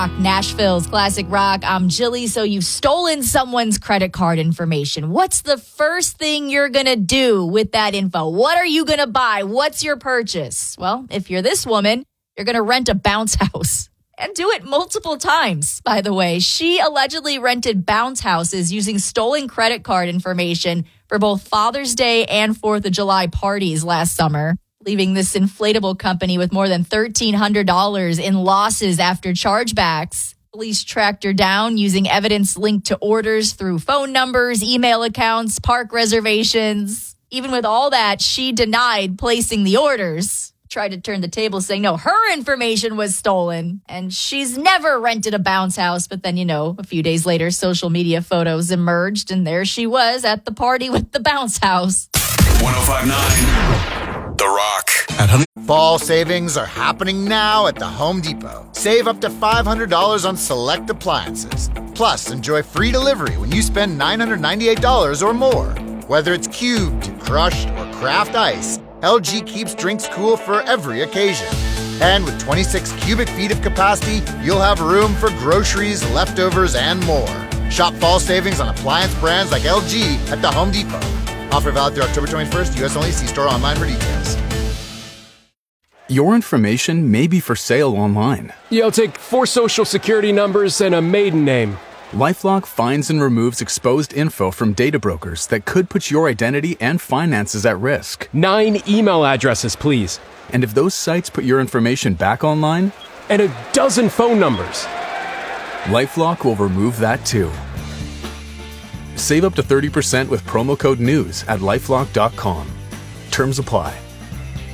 Nashville's Classic Rock. I'm Jilly. So you've stolen someone's credit card information. What's the first thing you're going to do with that info? What are you going to buy? What's your purchase? Well, if you're this woman, you're going to rent a bounce house. And do it multiple times, by the way. She allegedly rented bounce houses using stolen credit card information for both Father's Day and 4th of July parties last summer, leaving this inflatable company with more than $1,300 in losses after chargebacks. Police tracked her down using evidence linked to orders through phone numbers, email accounts, park reservations. Even with all that, she denied placing the orders. Tried to turn the table saying, no, her information was stolen. And she's never rented a bounce house. But then, a few days later, social media photos emerged. And there she was at the party with the bounce house. 105.9 The Rock. Fall savings are happening now at the Home Depot. Save up to $500 on select appliances. Plus, enjoy free delivery when you spend $998 or more. Whether it's cubed, crushed, or craft ice, LG keeps drinks cool for every occasion. And with 26 cubic feet of capacity, you'll have room for groceries, leftovers, and more. Shop fall savings on appliance brands like LG at the Home Depot. Offer valid through October 21st. U.S. only. See store online for details. Your information may be for sale online. Yeah, I'll take 4 social security numbers and a maiden name. LifeLock finds and removes exposed info from data brokers that could put your identity and finances at risk. 9 email addresses, please. And if those sites put your information back online? And a dozen phone numbers. LifeLock will remove that too. Save up to 30% with promo code NEWS at LifeLock.com. Terms apply.